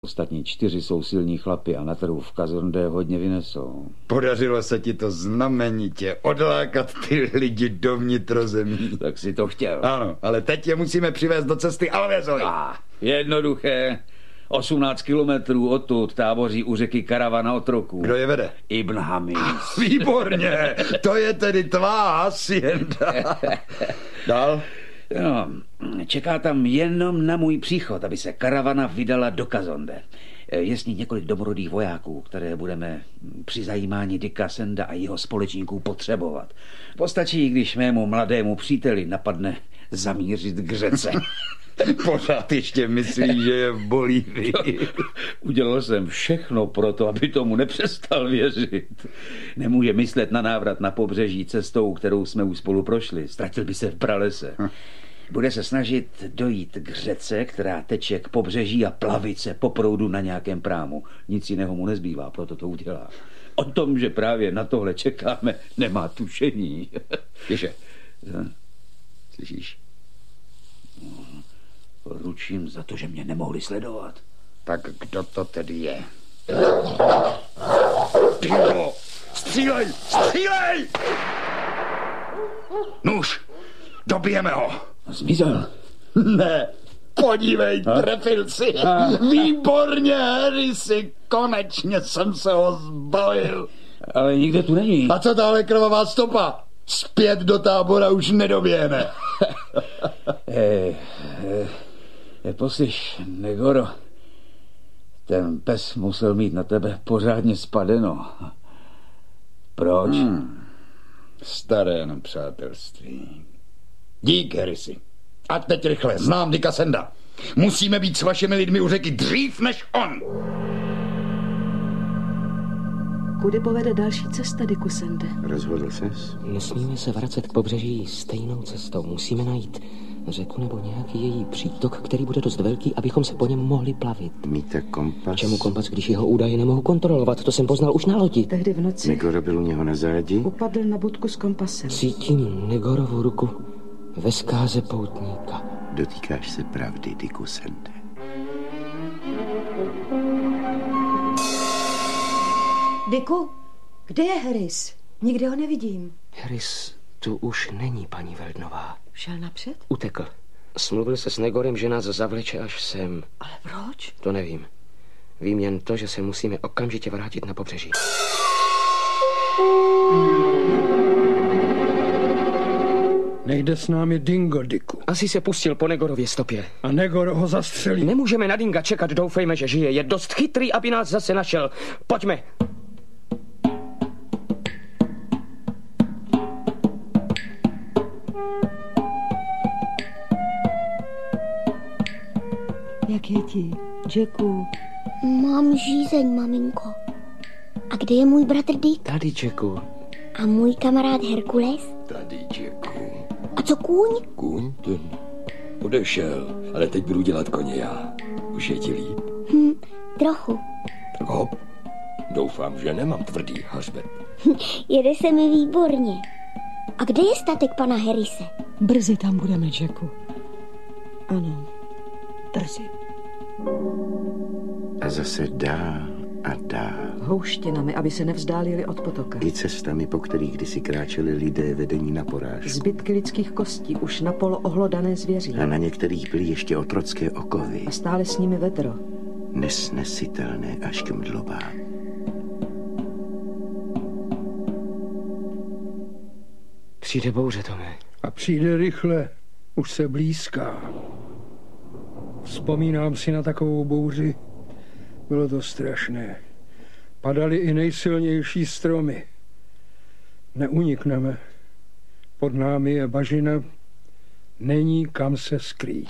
Ostatní 4 jsou silní chlapi a na trhu v Kazonde hodně vynesou. Podařilo se ti to znamenitě odlákat ty lidi do vnitrozemí. Tak si to chtěl. Ano, ale teď je musíme přivést do cesty Alvézovi. Jednoduché. 18 kilometrů odtud táboří u řeky karavana otroků. Kdo je vede? Ibn Hamis. Výborně, to je tedy tvá hacienda. Dál? No, čeká tam jenom na můj příchod, aby se karavana vydala do Kazonde. Je s ní několik domorodých vojáků, které budeme při zajímání Dicka Senda a jeho společníků potřebovat. Postačí, když mému mladému příteli napadne zamířit k řece. Pořád ještě myslí, že je v Bolívii. Udělal jsem všechno pro to, aby tomu nepřestal věřit. Nemůže myslet na návrat na pobřeží cestou, kterou jsme už spolu prošli. Ztratil by se v pralese. Bude se snažit dojít k řece, která teče k pobřeží a plavit se po proudu na nějakém prámu. Nic jiného mu nezbývá, proto to udělá. O tom, že právě na tohle čekáme, nemá tušení. Ježe, slyšíš? Ručím za to, že mě nemohli sledovat. Tak kdo to tedy je? Pingo! Střílej! Střílej! Nuž! Dobijeme ho! Zmizel. Ne, podívej, trefil si. Výborně, Harrisy, konečně jsem se ho zbavil. Ale nikde tu není. A co tahle krvavá stopa? Zpět do tábora už nedoběhne. Poslyš, Negoro, ten pes musel mít na tebe pořádně spadeno. Proč? Staré přátelství. Dík, Harrisy. A teď rychle, znám Dicka Senda. Musíme být s vašimi lidmi u řeky dřív než on. Kudy povede další cesta, Dicku Sende? Rozhodl ses? Nesmíme se vracet k pobřeží stejnou cestou. Musíme najít řeku nebo nějaký její přítok, který bude dost velký, abychom se po něm mohli plavit. Míte kompas? Čemu kompas, když jeho údaje nemohu kontrolovat? To jsem poznal už na lodi. Tehdy v noci Negoro byl u něho na zádi? upadl na budku s kompasem. Cítím Negorovu ruku ve zkáze poutníka. Dotýkáš se pravdy, Dicku Sende. Dicku, kde je Harris? Nikde ho nevidím. Harris tu už není, paní Veldnová. Šel napřed? Utekl. Smluvil se s Negorem, že nás zavleče až sem. Ale proč? To nevím. Vím jen to, že se musíme okamžitě vrátit na pobřeží. Nejde s námi Dingo, Dicku. Asi se pustil po Negorově stopě. A Negor ho zastřelí. Nemůžeme na Dinga čekat, doufejme, že žije. Je dost chytrý, aby nás zase našel. Pojďme. Jak je ti, Jacku? Mám žízeň, maminko. A kde je můj bratr Dick? Tady, Jacku. A můj kamarád Herkules? Tady, Jacku. A co kůň? Kůň? Ten odešel, ale teď budu dělat koně já. Už je ti líp? Trochu. Tak hop. Doufám, že nemám tvrdý hřbet. Jede se mi výborně. A kde je statek pana Harrise? Brzy tam budeme, Jacku. Ano, brzy. A zase dál a dál. Houštěnami, aby se nevzdálili od potoka. I cestami, po kterých kdysi kráčeli lidé vedení na porážku. Zbytky lidských kostí, už napolo ohlodané zvěří. A na některých byly ještě otrocké okovy. A stále s nimi vedro. Nesnesitelné až k mdlobám. Přijde bouře, Tome. A přijde rychle. Už se blízká. Vzpomínám si na takovou bouři. Bylo to strašné. Padaly i nejsilnější stromy. Neunikneme. Pod námi je bažina. Není kam se skrýt.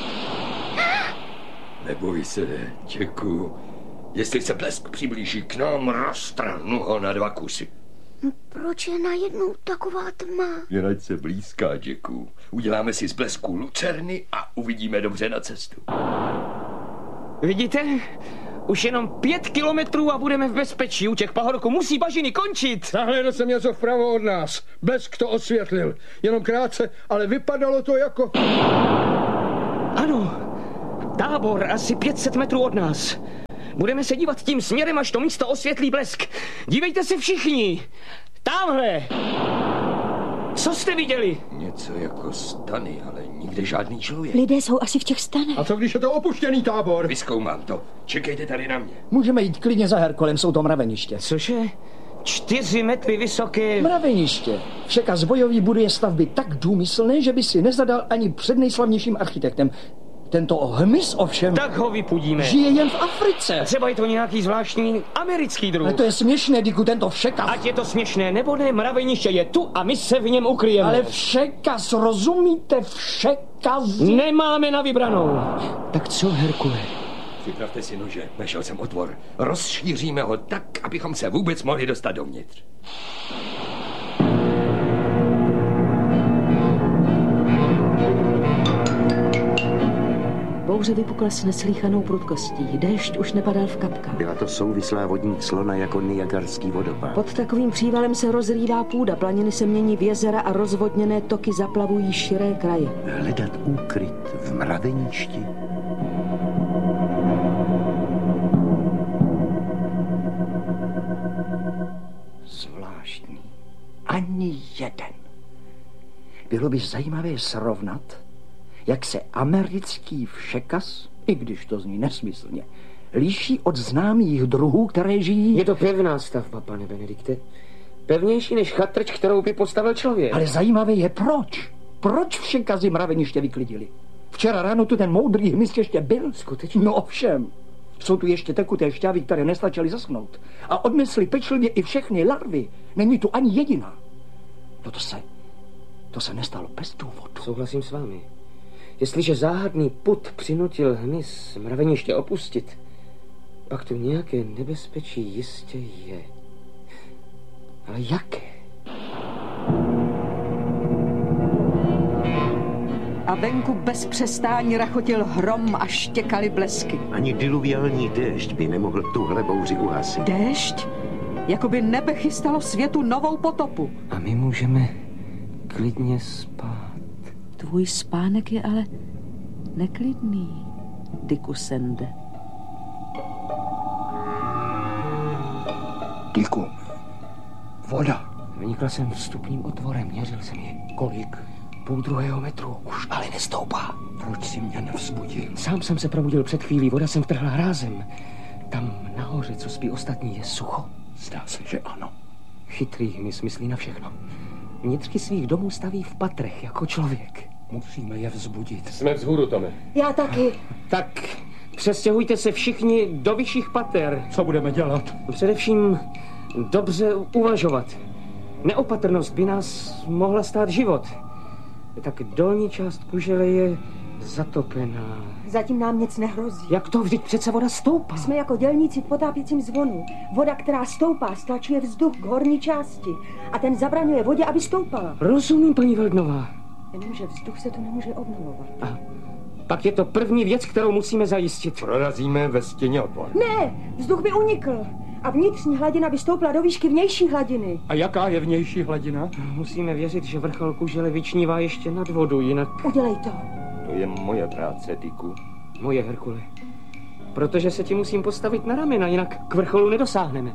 Neboj se, Jacku. Jestli se blesk přiblíží k nám, roztrhnu ho na 2 kusy. Proč je najednou taková tma? Jen ať se blízká, Jacku. Uděláme si z blesku lucerny a uvidíme dobře na cestu. Vidíte? Už jenom 5 kilometrů a budeme v bezpečí. U těch pahorků musí bažiny končit. Zahlédl jsem něco vpravo od nás. Blesk to osvětlil. Jenom krátce, ale vypadalo to jako... Ano, Tábor asi 500 metrů od nás. Budeme se dívat tím směrem, až to místo osvětlí blesk. Dívejte se všichni. Tamhle. Co jste viděli? Něco jako stany, ale nikde žádný člověk. Lidé jsou asi v těch stanech. A co když je to opuštěný tábor? Vyzkoumám to. Čekejte tady na mě. Můžeme jít klidně za Herkulem, jsou to mraveniště. Cože? 4 metry vysoké... Mraveniště. Všekas bojový buduje stavby tak důmyslné, že by si nezadal ani před nejslavnějším architektem. Tento hmyz ovšem... Tak ho vypudíme. Žije jen v Africe. Třeba je to nějaký zvláštní americký druh. Ale to je směšné, Diku, tento všekas. Ať je to směšné nebo ne, mraveniště je tu a my se v něm ukryjeme. Ale všekas, rozumíte? Všekas. Nemáme na vybranou. Tak co, Herkule? Připravte si nože, našel jsem otvor. Rozšíříme ho tak, abychom se vůbec mohli dostat dovnitř. Bouře vypukla s neslýchanou prudkostí. Déšť už nepadal v kapkách. Byla to souvislá vodní clona jako Niagarský vodopád. Pod takovým přívalem se rozrývá půda, planiny se mění v jezera a rozvodněné toky zaplavují širé kraje. Hledat úkryt v mraveništi. Zvláštní. Ani jeden. Bylo by zajímavé srovnat, jak se americký všekas, i když to zní nesmyslně, liší od známých druhů, které žijí... Je to pevná stavba, pane Benedikte. Pevnější než chatrč, kterou by postavil člověk. Ale zajímavé je proč. Proč všekazy mraveniště vyklidili? Včera ráno tu ten moudrý hmyz ještě byl. Skutečně? No ovšem. Jsou tu ještě tekuté šťávy, které nestačily zaschnout. A odnesly pečlivě i všechny larvy. Není tu ani jediná. No to se nestalo bez důvodu. Souhlasím s vámi. Jestliže záhadný pud přinutil hmyz mraveniště opustit, pak tu nějaké nebezpečí jistě je. Ale jaké? A venku bez přestání rachotil hrom a štěkaly blesky. Ani diluviální déšť by nemohl tuhle bouři uhasit. Déšť? Jakoby nebe chystalo světu novou potopu. A my můžeme klidně spát. Tvůj spánek je ale neklidný, Diku Sende. Diku, voda. Vynikla jsem vstupním otvorem, měřil jsem je. Kolik? 0,5 metru. Už ale nestoupá. Proč si mě nevzbudil? Sám jsem se probudil před chvílí, voda jsem vtrhla hrázem. Tam nahoře, co spí ostatní, je sucho. Zdá se, že ano. Chytrý hmyz myslí na všechno. Vnitřky svých domů staví v patrech, jako člověk. Musíme je vzbudit. Jsme vzhůru, Tome. Já taky. Tak přestěhujte se všichni do vyšších pater. Co budeme dělat? Především dobře uvažovat. Neopatrnost by nás mohla stát život. Tak dolní část kužele je zatopená. Zatím nám nic nehrozí. Jak to? Vždyť přece voda stoupá. Jsme jako dělníci v potápěcím zvonu. Voda, která stoupá, stlačuje vzduch k horní části. A ten zabraňuje vodě, aby stoupala. Rozumím, paní Veldnová. Jenomže vzduch se tu nemůže obnovovat. A pak je to první věc, kterou musíme zajistit. Prorazíme ve stěně otvor. Ne, vzduch by unikl. A vnitřní hladina by stoupla do výšky vnější hladiny. A jaká je vnější hladina? Musíme věřit, že vrchol kužele vyčnívá ještě nad vodu, jinak... Udělej to. To je moje práce, Diku. Moje, Herkule. Protože se ti musím postavit na ramena, jinak k vrcholu nedosáhneme.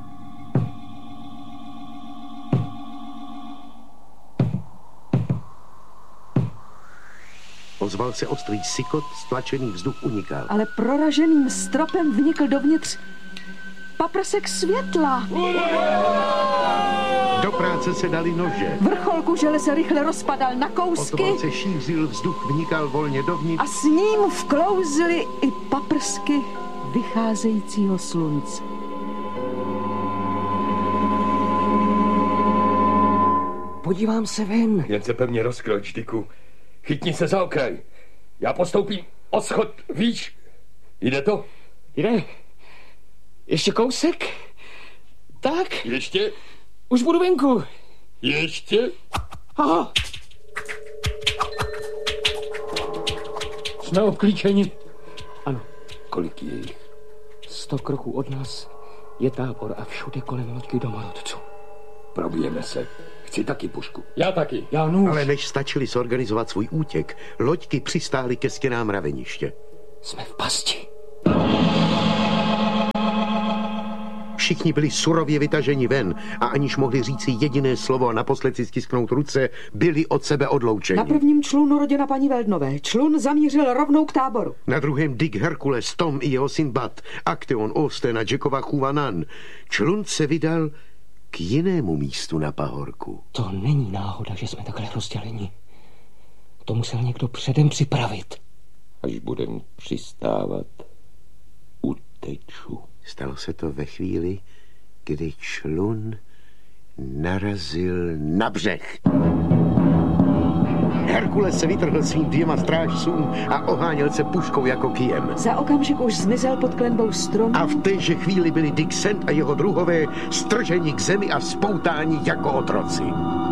Ozval se ostrý sykot, stlačený vzduch unikal. Ale proraženým stropem vnikl dovnitř paprsek světla. Do práce se dali nože. Vrchol kužele se rychle rozpadal na kousky. Otvor se šířil, vzduch vnikal volně dovnitř. A s ním vklouzly i paprsky vycházejícího slunce. Podívám se ven. Jen se pevně rozkroč, Diku. Chytni se za okraj. Já postoupím o schod výš. Jde to? Jde. Ještě kousek? Tak. Ještě? Už budu venku. Ještě? Aha. Jsme obklíčeni. Ano. Kolik je jich? 100 kroků od nás je tábor a všude kolem loďky domorodců. Probijeme se. Chci taky pušku. Já taky. Já nůž. Ale než stačili zorganizovat svůj útěk, loďky přistály ke stěnám mraveniště. Jsme v pasti. Všichni byli surově vytaženi ven a aniž mohli říci jediné slovo a naposled si stisknout ruce, byli od sebe odloučeni. Na prvním člunu rodina paní Veldnové. Člun zamířil rovnou k táboru. Na druhém Dick Hercules, Tom i jeho syn Bud, Acteon, Austen a Jackova chůva Nan. Člun se vydal k jinému místu na pahorku. To není náhoda, že jsme takhle rozděleni. To musel někdo předem připravit. Až budem přistávat, uteču. Stalo se to ve chvíli, kdy člun narazil na břeh. Herkules se vytrhl svým 2 strážcům a oháněl se puškou jako kijem. Za okamžik už zmizel pod klenbou strom. A v téže chvíli byli Dick Sand a jeho druhové strženi k zemi a spoutáni jako otroci.